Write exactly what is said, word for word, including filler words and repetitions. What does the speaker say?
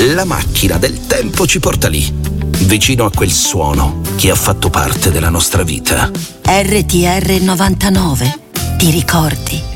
La macchina del tempo ci porta lì, vicino a quel suono che ha fatto parte della nostra vita. R T R novantanove, ti ricordi?